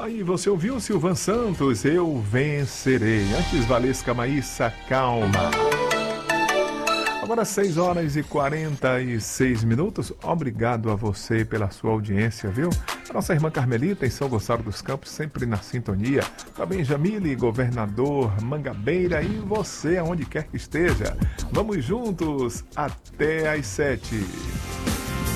Aí você ouviu Silvan Santos, Eu Vencerei. Antes, Valesca Maíssa, Calma. Agora 6 horas e 46 minutos. Obrigado a você pela sua audiência, viu? A nossa irmã Carmelita, em São Gonçalo dos Campos, sempre na sintonia. Também Jamile, governador Mangabeira, e você, aonde quer que esteja. Vamos juntos até às 7.